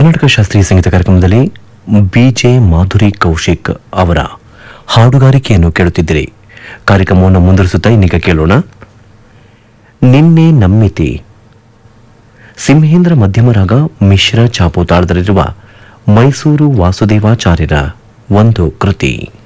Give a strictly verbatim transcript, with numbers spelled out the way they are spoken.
ಕರ್ನಾಟಕ ಶಾಸ್ತ್ರೀಯ ಸಂಗೀತ ಕಾರ್ಯಕ್ರಮದಲ್ಲಿ ಬಿಜೆ ಮಾಧುರಿ ಕೌಶಿಕ್ ಅವರ ಹಾಡುಗಾರಿಕೆಯನ್ನು ಕೇಳುತ್ತಿದ್ದಿರಿ. ಕಾರ್ಯಕ್ರಮವನ್ನು ಮುಂದುವರಿಸುತ್ತಾ ಇನ್ನೀಗ ಕೇಳೋಣ. ನಿನ್ನೆ ನಮ್ಮಿತಿ ಸಿಂಹೇಂದ್ರ ಮಧ್ಯಮರಾಗ ಮಿಶ್ರ ಚಾಪು ತಾಳದಲ್ಲಿರುವ ಮೈಸೂರು ವಾಸುದೇವಾಚಾರ್ಯರ ಒಂದು ಕೃತಿ.